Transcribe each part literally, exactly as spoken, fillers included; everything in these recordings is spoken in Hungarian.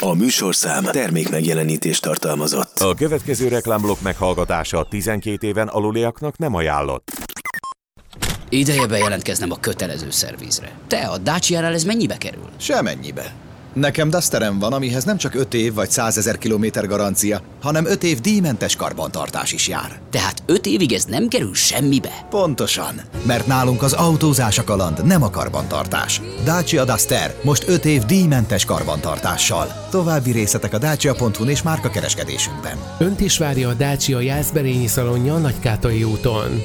A műsorszám termék megjelenítést tartalmazott. A következő reklámblokk meghallgatása tizenkét éven aluliaknak nem ajánlott. Ideje bejelentkeznem a kötelező szervizre. Te, a Dacia-nál ez mennyibe kerül? Semennyibe. Nekem Dusterem van, amihez nem csak öt év vagy százezer kilométer garancia, hanem öt év díjmentes karbantartás is jár. Tehát öt évig ez nem kerül semmibe? Pontosan, mert nálunk az autózás a kaland, nem a karbantartás. Dacia Duster most öt év díjmentes karbantartással. További részletek a dacia pont hu és márkakereskedésünkben. Önt is várja a Dacia Jászberényi szalonja Nagykátai úton.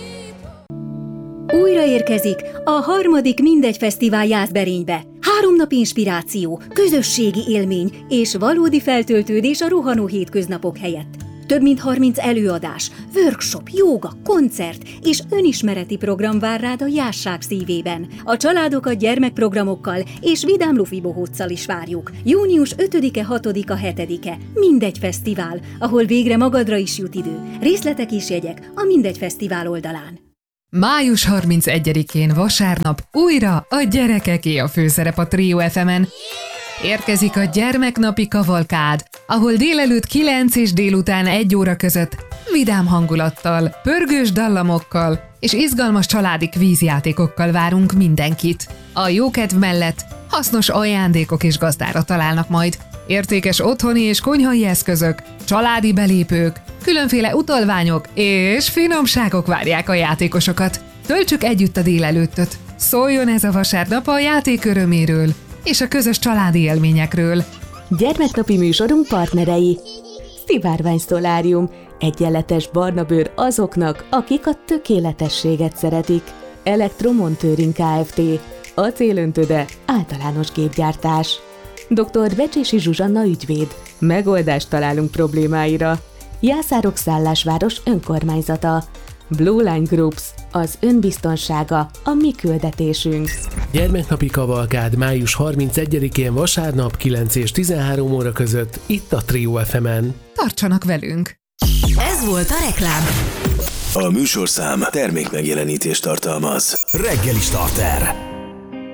Újra érkezik a harmadik Mindegy Fesztivál Jászberénybe. Három nap inspiráció, közösségi élmény és valódi feltöltődés a rohanó hétköznapok helyett. Több mint harminc előadás, workshop, jóga, koncert és önismereti program vár rád a Jásság szívében. A családokat gyermekprogramokkal és vidám lufi bohóccal is várjuk. június ötödike, hatodika, hetedike Mindegy Fesztivál, ahol végre magadra is jut idő. Részletek és jegyek a Mindegy Fesztivál oldalán. május harmincegyedikén vasárnap újra a gyerekeké a főszerep a Trio ef emen. Érkezik a gyermeknapi kavalkád, ahol délelőtt kilenc és délután egy óra között vidám hangulattal, pörgős dallamokkal és izgalmas családi kvízjátékokkal várunk mindenkit. A jókedv mellett hasznos ajándékok is gazdára találnak majd. Értékes otthoni és konyhai eszközök, családi belépők, különféle utalványok és finomságok várják a játékosokat. Töltsük együtt a délelőttöt. Szóljon ez a vasárnap a játék öröméről és a közös családi élményekről. Gyermeknapi műsorunk partnerei. Szivárvány Szolárium. Egyenletes barna bőr azoknak, akik a tökéletességet szeretik. Elektromontőring Kft. Acélöntöde. Általános gépgyártás. doktor Becsési Zsuzsanna ügyvéd. Megoldást találunk problémáira. Jászárok szállásváros önkormányzata. Blue Line Groups. Az önbiztonsága a mi küldetésünk. Gyermeknapi kavalkád május harmincegyedikén vasárnap kilenc és tizenhárom óra között itt a Trio ef emen. Tartsanak velünk! Ez volt a reklám. A műsorszám termék megjelenítést tartalmaz. Reggeli starter.